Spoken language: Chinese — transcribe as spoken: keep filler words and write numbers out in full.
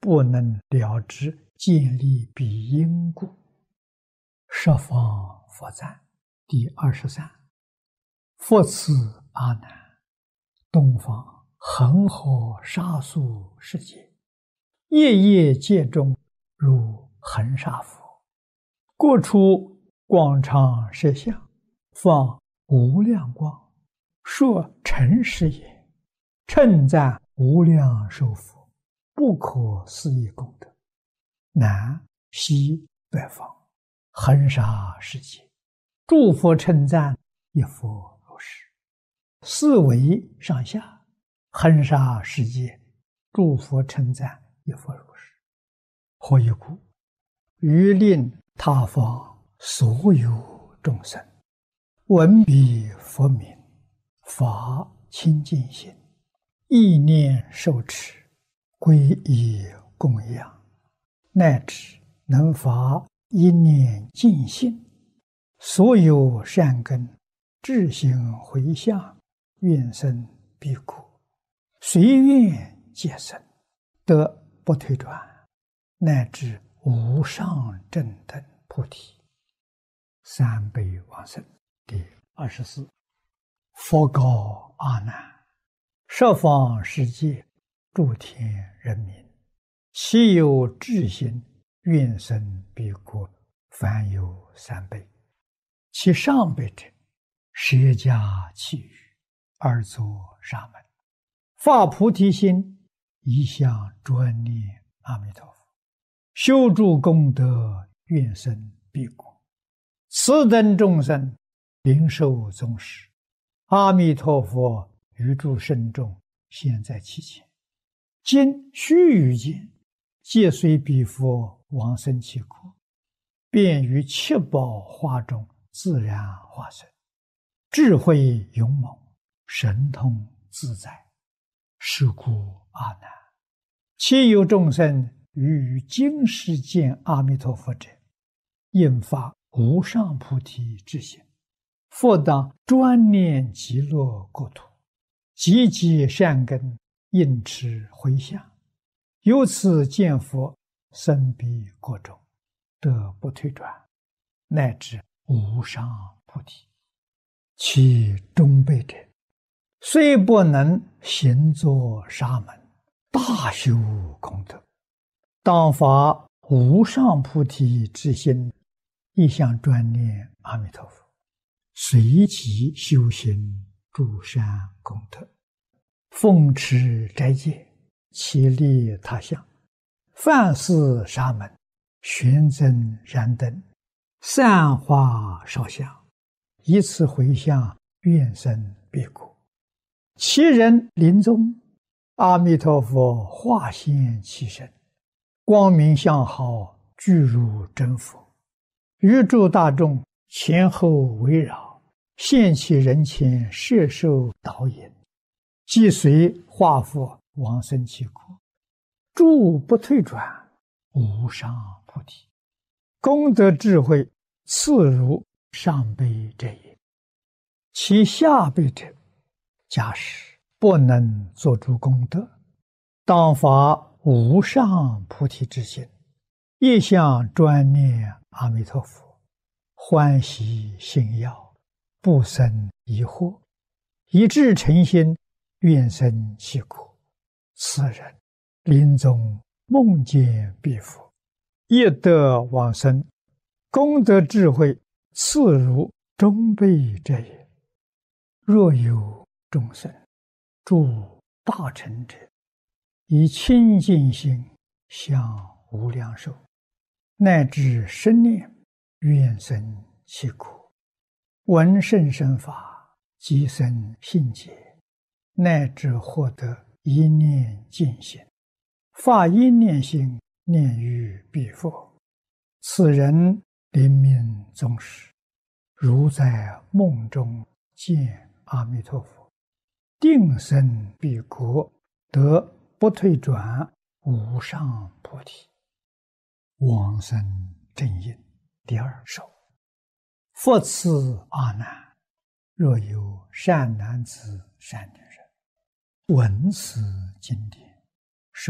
不能了知建立彼因故。十方佛赞第二十三。佛赐阿难，东方恒河沙数世界，夜夜界中如恒沙佛，各处广长舌相，放无量光，说诚实也，称赞无量寿佛，不可思议功德。南西北方恒沙世界，诸佛称赞一佛如是。四维上下恒沙世界，诸佛称赞一佛如是。何以故？欲令他方所有众生闻彼佛名，发清净心，意念受持，皈依供养，乃至能发一念净心，所有善根智行回向，愿生彼国，随愿皆生，得不退转，乃至无上正等菩提。三辈往生第二十四。佛告阿难：十方世界诸天人民，其有智心愿生彼国，凡有三辈。其上辈者，舍家弃欲，而作沙门，发菩提心，一向专念阿弥陀佛，修诸功德，愿生彼国。此等众生领受宗师，阿弥陀佛于诸圣众现在其前，今须臾间，皆随彼佛往生其国，便于七宝花中自然化身，智慧勇猛，神通自在。是故阿难，其有众生于今世见阿弥陀佛者，应发无上菩提之心，复当专念极乐国土，积极善根，应持回向，由此见佛，生彼国中，得不退转，乃至无上菩提。其中辈者，虽不能行作沙门，大修功德，当发无上菩提之心，一向专念阿弥陀佛，随即修行诸善功德，奉持斋戒，其利他乡，饭施沙门，玄增燃灯，散花烧香，以此回向，愿生彼国。其人临终，阿弥陀佛化现其身，光明相好，具如真佛，于诸大众前后围绕，现其人前，摄受导引，即随化佛往生其国，诸不退转，无上菩提。功德智慧次如上辈者也。其下辈者，假使不能作诸功德，当发无上菩提之心，一向专念阿弥陀佛，欢喜信要，不生疑惑，一致诚心，愿生其国。此人临终梦见彼佛，业得往生，功德智慧次如中辈者也。若有众生诸大乘者，以清净心向无量寿，乃至生念，愿生其国，闻甚深法，即生信解，乃至获得一念净心，发一念心，念于彼佛。此人临命终时，如在梦中见阿弥陀佛，定生彼国，得不退转，无上菩提。往生正因第二首。复次阿难，若有善男子善女人，闻此经典，